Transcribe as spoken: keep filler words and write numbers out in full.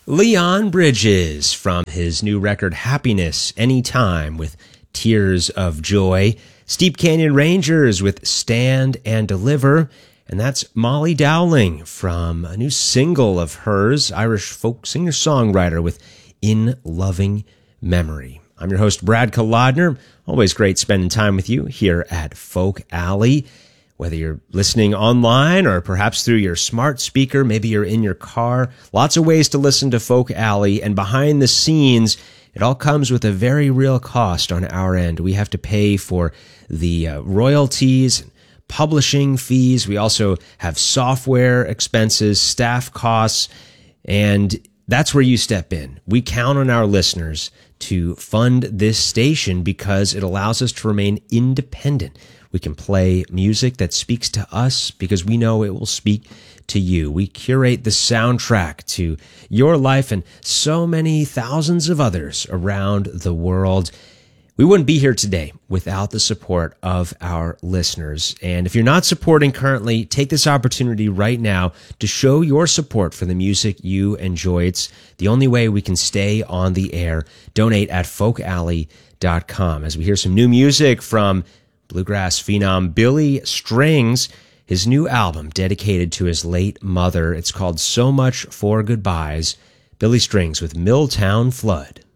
Leon Bridges from his new record Happiness Anytime with Tears of Joy. Steep Canyon Rangers with Stand and Deliver. And that's Molly Dowling from a new single of hers, Irish folk singer-songwriter with In Loving Memory. I'm your host, Brad Kolodner. Always great spending time with you here at Folk Alley. Whether you're listening online or perhaps through your smart speaker, maybe you're in your car, lots of ways to listen to Folk Alley. And behind the scenes, it all comes with a very real cost on our end. We have to pay for the uh, royalties, publishing fees. We also have software expenses, staff costs, and that's where you step in. We count on our listeners to fund this station because it allows us to remain independent. We can play music that speaks to us because we know it will speak to you. We curate the soundtrack to your life and so many thousands of others around the world. We wouldn't be here today without the support of our listeners. And if you're not supporting currently, take this opportunity right now to show your support for the music you enjoy. It's the only way we can stay on the air. Donate at folk alley dot com. As we hear some new music from bluegrass phenom Billy Strings, his new album dedicated to his late mother. It's called So Much for Goodbyes. Billy Strings with Milltown Flood.